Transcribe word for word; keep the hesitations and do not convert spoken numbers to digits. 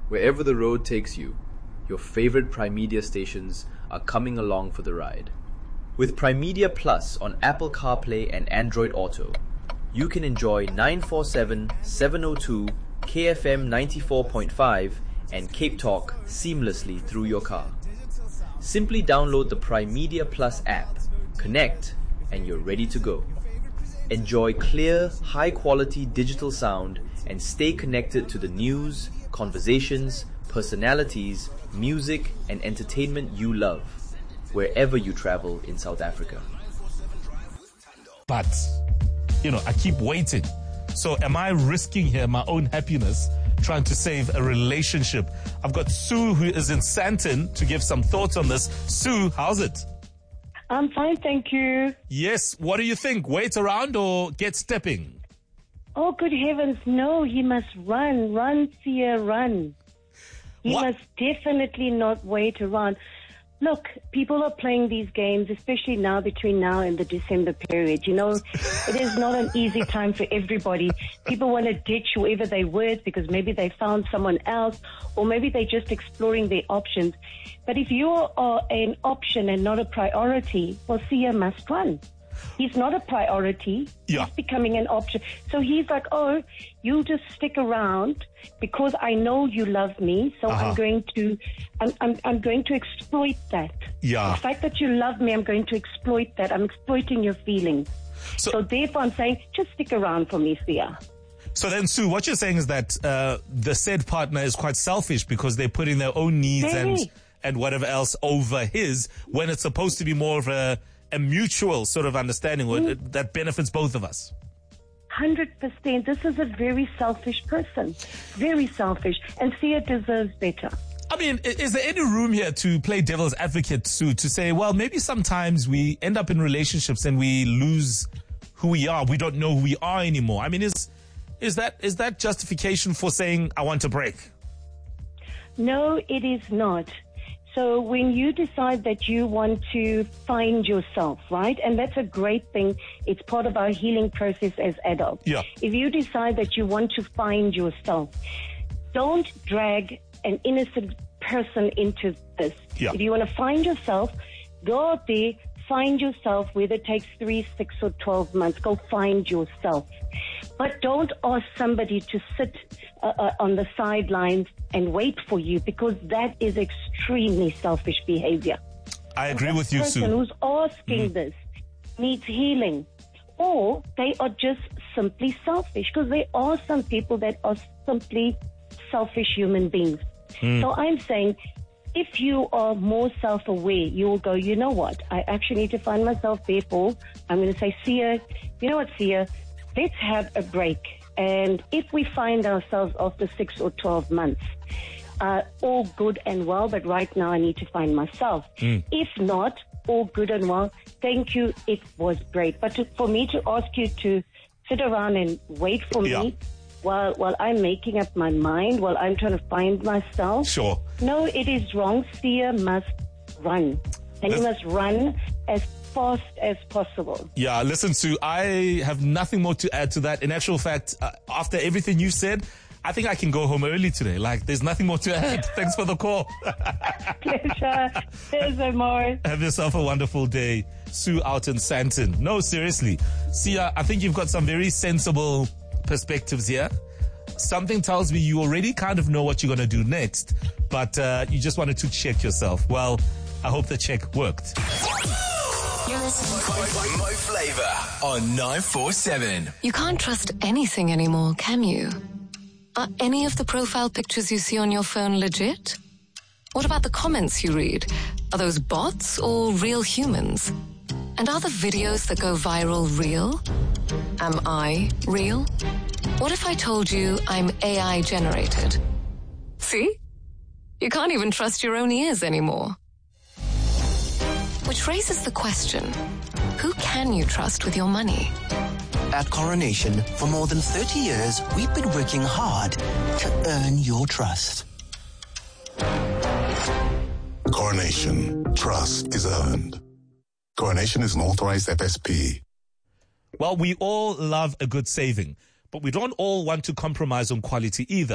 Wherever the road takes you, your favorite Primedia stations are coming along for the ride. With Primedia Plus on Apple CarPlay and Android Auto, you can enjoy nine forty-seven, seven oh two, K F M ninety-four point five and Cape Talk seamlessly through your car. Simply download the Primedia Plus app, connect, and you're ready to go. Enjoy clear, high-quality digital sound and stay connected to the news, conversations, personalities, music, and entertainment you love, wherever you travel in South Africa. But, you know, I keep waiting. So am I risking here my own happiness trying to save a relationship? I've got Sue, who is in Sandton, to give some thoughts on this. Sue, how's it? I'm fine, thank you. Yes, what do you think? Wait around or get stepping? Oh, good heavens, no, he must run, run, Sia, run. He What? must definitely not wait around. Look, people are playing these games, especially now between now and the December period. You know, it is not an easy time for everybody. People want to ditch whoever they were because maybe they found someone else or maybe they're just exploring their options. But if you are an option and not a priority, well, Sia must run. He's not a priority. Yeah. He's becoming an option. So he's like, oh, you just stick around because I know you love me. So Uh-huh. I'm going to, I'm, I'm, I'm going to exploit that. Yeah. The fact that you love me, I'm going to exploit that. I'm exploiting your feelings. So, So therefore I'm saying, just stick around for me, Sia. so then, Sue, what you're saying is that uh, the said partner is quite selfish because they're putting their own needs and, Very. and whatever else over his when it's supposed to be more of a, a mutual sort of understanding or Mm. that benefits both of us. one hundred percent. This is a very selfish person. Very selfish. And Sia deserves better. I mean, i- is there any room here to play devil's advocate, Sue, to say, well, maybe sometimes we end up in relationships and we lose who we are. We don't know who we are anymore. I mean, is is that is that justification for saying, I want a break? No, it is not. So when you decide that you want to find yourself, right? And that's a great thing. It's part of our healing process as adults. Yeah. If you decide that you want to find yourself, don't drag an innocent person into this. Yeah. If you want to find yourself, go out there, find yourself, whether it takes three, six, or twelve months. Go find yourself. But don't ask somebody to sit uh, uh, on the sidelines and wait for you, because that is extremely selfish behavior. I agree This with you, person Sue. who's asking this needs healing, or they are just simply selfish, because there are some people that are simply selfish human beings. So I'm saying, if you are more self-aware, you will go, you know what, I actually need to find myself. Therefore, I'm going to say, Sia, you know what, Sia, let's have a break. And if we find ourselves after six or twelve months, uh, all good and well, but right now I need to find myself. If not, all good and well, thank you, it was great. But to, for me to ask you to sit around and wait for Yeah. me while while I'm making up my mind, while I'm trying to find myself, Sure. no, it is wrong. Sia must run. And This- he must run as fast as possible. Yeah, listen, Sue, I have nothing more to add to that. In actual fact, uh, after everything you said, I think I can go home early today. Like, there's nothing more to add. Thanks for the call. Pleasure. There's more. Have yourself a wonderful day. Sue out in Sandton. No, seriously. Sia, I think you've got some very sensible perspectives here. Something tells me you already kind of know what you're going to do next, but uh, you just wanted to check yourself. Well, I hope the check worked. You're listening. Mo Flava on nine four seven. You can't trust anything anymore, can you? Are any of the profile pictures you see on your phone legit? What about the comments you read? Are those bots or real humans? And are the videos that go viral real? Am I real? What if I told you I'm A I generated? See? You can't even trust your own ears anymore. Which raises the question, who can you trust with your money? At Coronation, for more than thirty years, we've been working hard to earn your trust. Coronation. Trust is earned. Coronation is an authorized F S P. Well, we all love a good saving, but we don't all want to compromise on quality either.